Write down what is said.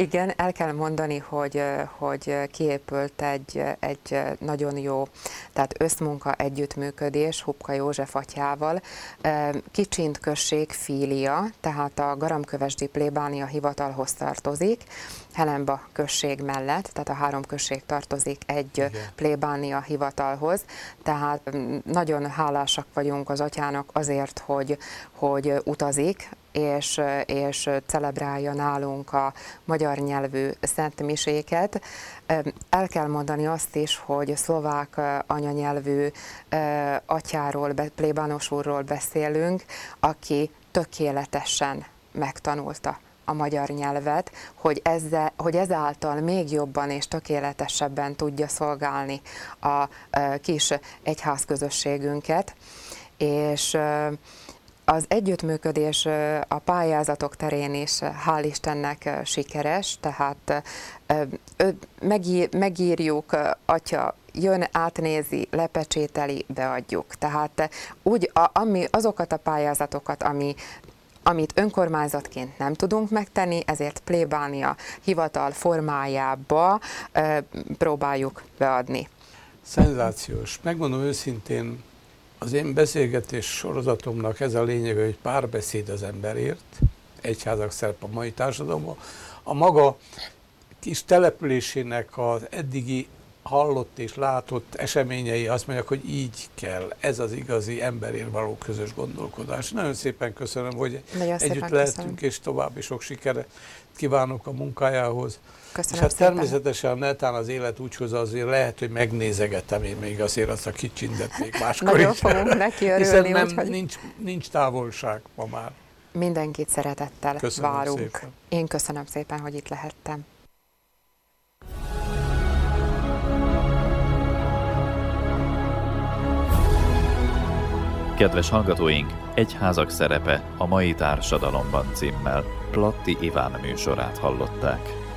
Igen, el kell mondani, hogy kiépült egy nagyon jó, tehát összmunka együttműködés Hupka József atyával. Kicsint község fília, tehát a Garamkövesdi plébánia hivatalhoz tartozik, Helenba község mellett, tehát a 3 község tartozik egy plébánia hivatalhoz, tehát nagyon hálásak vagyunk az atyának azért, hogy utazik, és celebrálja nálunk a magyar nyelvű szentmiséket. El kell mondani azt is, hogy szlovák anyanyelvű atyáról, plébános úrról beszélünk, aki tökéletesen megtanulta a magyar nyelvet, hogy ezáltal még jobban és tökéletesebben tudja szolgálni a kis egyházközösségünket, és az együttműködés a pályázatok terén is hál' Istennek sikeres, tehát megírjuk, atya jön, átnézi, lepecsételi, beadjuk. Tehát azokat a pályázatokat, amit önkormányzatként nem tudunk megtenni, ezért plébánia hivatal formájába próbáljuk beadni. Szenzációs. Megmondom őszintén, az én beszélgetés sorozatomnak ez a lényege, hogy párbeszéd az emberért, egyházak szerep a mai társadalomban. A maga kis településének az eddigi hallott és látott eseményei azt mondják, hogy így kell, ez az igazi emberért való közös gondolkodás. Nagyon szépen köszönöm, hogy együtt lehetünk, és további sok sikeret kívánok a munkájához. Köszönöm és hát szépen. természetesen netán az élet úgy hozza, azért lehet, hogy megnézegetem én még azért azt a kicsindet még máskor Nagyon is. fogunk neki örülni. Hiszen nincs távolság ma már. Mindenkit szeretettel Köszönöm várunk. szépen. Én köszönöm szépen, hogy itt lehettem. Kedves hallgatóink, Egyházak szerepe a mai társadalomban címmel Platti Iván műsorát hallották.